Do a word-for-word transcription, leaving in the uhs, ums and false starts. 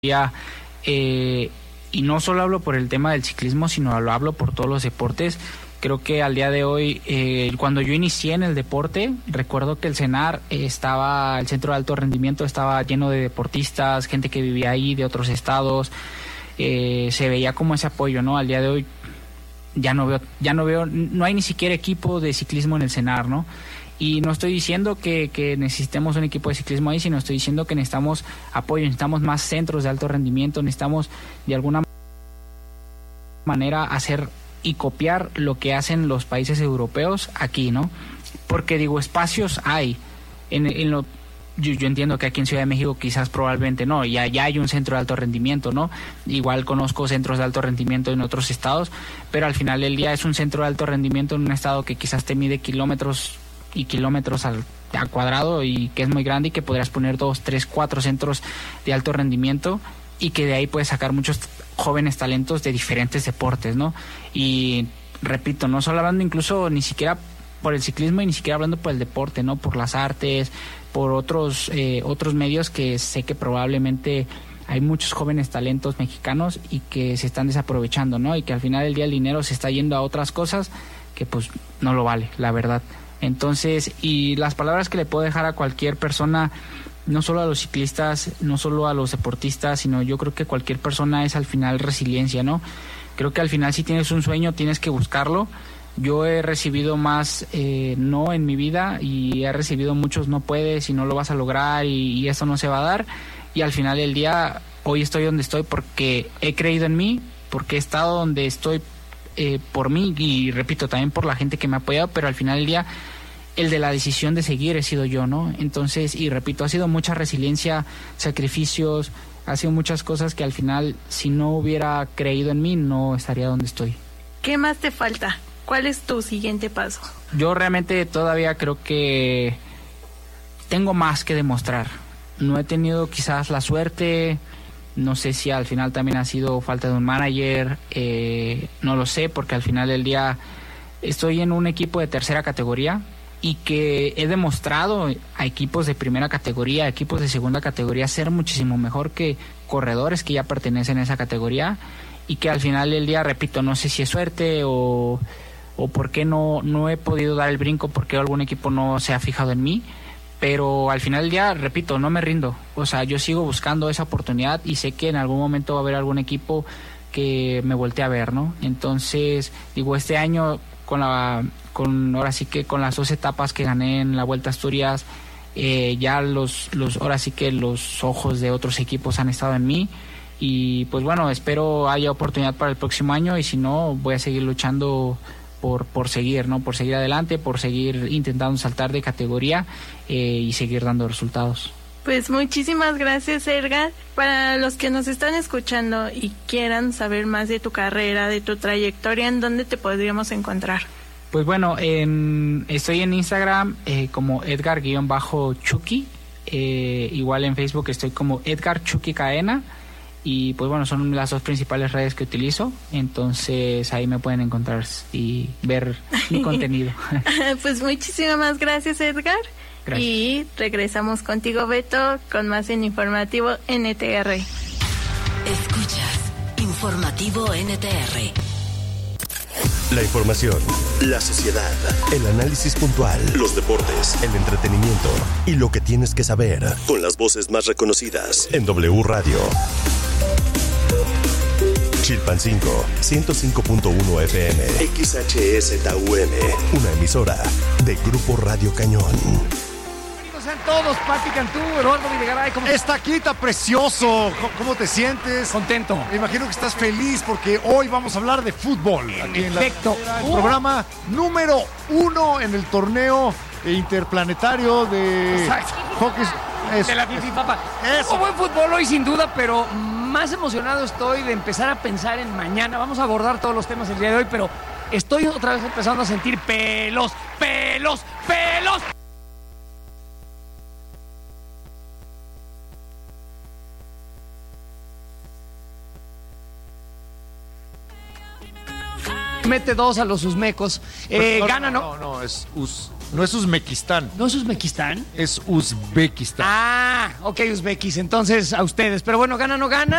Eh, y no solo hablo por el tema del ciclismo, sino lo hablo por todos los deportes. Creo que al día de hoy, eh, cuando yo inicié en el deporte, recuerdo que el CENAR eh, estaba, el Centro de Alto Rendimiento estaba lleno de deportistas, gente que vivía ahí de otros estados, eh, se veía como ese apoyo, ¿no? Al día de hoy ya no veo, ya no veo, no hay ni siquiera equipo de ciclismo en el CENAR, ¿no? Y no estoy diciendo que, que necesitemos un equipo de ciclismo ahí, sino estoy diciendo que necesitamos apoyo, necesitamos más centros de alto rendimiento, necesitamos de alguna manera hacer y copiar lo que hacen los países europeos aquí, ¿no? Porque digo, espacios hay. En, en lo, yo, yo entiendo que aquí en Ciudad de México quizás probablemente no, ya, ya hay un centro de alto rendimiento, ¿no? Igual conozco centros de alto rendimiento en otros estados, pero al final del día es un centro de alto rendimiento en un estado que quizás te mide kilómetros y kilómetros al, al cuadrado y que es muy grande y que podrías poner dos, tres, cuatro centros de alto rendimiento y que de ahí puedes sacar muchos jóvenes talentos de diferentes deportes, ¿no? Y repito, no solo hablando incluso ni siquiera por el ciclismo y ni siquiera hablando por el deporte, ¿no? Por las artes, por otros, eh, otros medios que sé que probablemente hay muchos jóvenes talentos mexicanos y que se están desaprovechando, ¿no? Y que al final del día el dinero se está yendo a otras cosas que pues no lo vale, la verdad. Entonces, y las palabras que le puedo dejar a cualquier persona, no solo a los ciclistas, no solo a los deportistas, sino yo creo que cualquier persona es al final resiliencia, ¿no? Creo que al final si tienes un sueño tienes que buscarlo. Yo he recibido más eh, no en mi vida y he recibido muchos no puedes y no lo vas a lograr y, y eso no se va a dar. Y al final del día, hoy estoy donde estoy porque he creído en mí, porque he estado donde estoy eh, por mí y repito, también por la gente que me ha apoyado, pero al final del día el de la decisión de seguir he sido yo, ¿no? Entonces, y repito, ha sido mucha resiliencia, sacrificios, ha sido muchas cosas que al final, si no hubiera creído en mí, no estaría donde estoy. ¿Qué más te falta? ¿Cuál es tu siguiente paso? Yo realmente todavía creo que tengo más que demostrar. No he tenido quizás la suerte, no sé si al final también ha sido falta de un manager, eh, no lo sé, porque al final del día estoy en un equipo de tercera categoría, y que he demostrado a equipos de primera categoría, a equipos de segunda categoría, ser muchísimo mejor que corredores que ya pertenecen a esa categoría, y que al final del día, repito, no sé si es suerte o, o por qué no, no he podido dar el brinco, porque algún equipo no se ha fijado en mí, pero al final del día, repito, no me rindo, o sea, yo sigo buscando esa oportunidad y sé que en algún momento va a haber algún equipo que me voltee a ver, ¿no? Entonces, digo, este año con la con ahora sí que con las dos etapas que gané en la Vuelta a Asturias, eh, ya los los ahora sí que los ojos de otros equipos han estado en mí y pues bueno, espero haya oportunidad para el próximo año y si no voy a seguir luchando por por seguir, ¿no? Por seguir adelante, por seguir intentando saltar de categoría eh, y seguir dando resultados. Pues muchísimas gracias, Edgar. Para los que nos están escuchando y quieran saber más de tu carrera, de tu trayectoria, ¿en dónde te podríamos encontrar? Pues bueno, en, estoy en Instagram eh, como Edgar-Chucky, eh, igual en Facebook estoy como Edgar Chucky Caena y pues bueno, son las dos principales redes que utilizo, entonces ahí me pueden encontrar y ver mi contenido. Pues muchísimas gracias, Edgar. Gracias. Y regresamos contigo, Beto, con más en Informativo N T R. Escuchas Informativo N T R. La información, la sociedad, el análisis puntual, los deportes, el entretenimiento y lo que tienes que saber con las voces más reconocidas en W Radio. Chilpancingo, ciento cinco punto uno F M, X H S T U M, una emisora de Grupo Radio Cañón. Sean todos, Pati Cantú, Eduardo Videgaray, ¿cómo estás? Estaquita, precioso. ¿Cómo te sientes? Contento. Me imagino que estás feliz porque hoy vamos a hablar de fútbol. En aquí efecto. En la, el Uh. programa número uno en el torneo interplanetario de Exacto. hockey. Eso, de la Fifi Papa. Eso. Hubo buen fútbol hoy sin duda, pero más emocionado estoy de empezar a pensar en mañana. Vamos a abordar todos los temas el día de hoy, pero estoy otra vez empezando a sentir pelos, pelos, pelos. Mete dos a los uzmecos. Eh, no, gana, ¿no? No, no, es us. No es Uzbekistán. ¿No es Uzbekistán? Es Uzbekistán. Ah, ok, Uzbekis. Entonces, a ustedes. Pero bueno, gana, no gana.